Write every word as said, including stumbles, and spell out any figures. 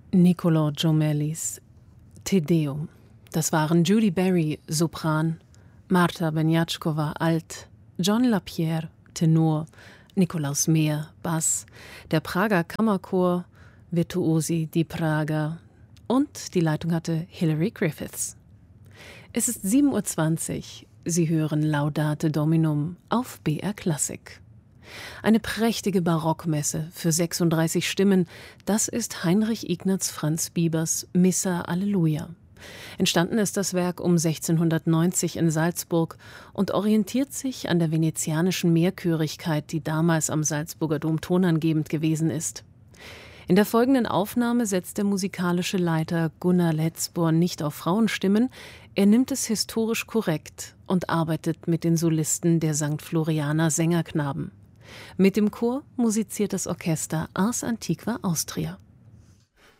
Niccolò Jommellis Te Deum. Das waren Judy Berry, Sopran, Marta Benjatschkova, Alt, John Lapierre, Tenor, Nikolaus Mehr, Bass, der Prager Kammerchor, Virtuosi di Praga und die Leitung hatte Hilary Griffiths. Es ist sieben Uhr zwanzig. Sie hören Laudate Dominum auf B R Klassik. Eine prächtige Barockmesse für sechsunddreißig Stimmen, das ist Heinrich Ignaz Franz Biebers Missa Alleluia. Entstanden ist das Werk um sechzehnhundertneunzig in Salzburg und orientiert sich an der venezianischen Mehrchörigkeit, die damals am Salzburger Dom tonangebend gewesen ist. In der folgenden Aufnahme setzt der musikalische Leiter Gunnar Letzborn nicht auf Frauenstimmen, er nimmt es historisch korrekt und arbeitet mit den Solisten der Sankt Florianer Sängerknaben. Mit dem Chor musiziert das Orchester Ars Antiqua Austria.